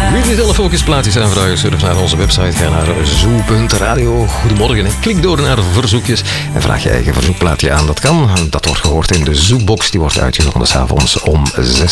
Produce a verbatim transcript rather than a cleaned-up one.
Wil je zelf ook eens plaatjes aanvragen? Surf naar onze website, ga naar zoo punt radio. Goedemorgen, hè. Klik door naar verzoekjes en vraag je eigen verzoekplaatje aan. Dat kan. Dat wordt gehoord in de Zoekbox. Die wordt uitgezonden 's avonds om zes